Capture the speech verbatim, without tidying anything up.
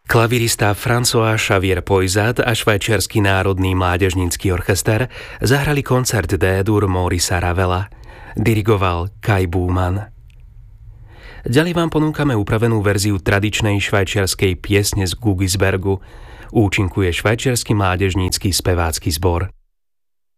Klavirista François Xavier Poisat a švajčiarsky národný mládežnícky orchester zahrali koncert D-dur Maurice Ravela. Dirigoval Kai Buhmann. Ďalej vám ponúkame upravenú verziu tradičnej švajčiarskej piesne z Gugisbergu. Účinkuje švajčiarsky mládežnícky spevácky zbor.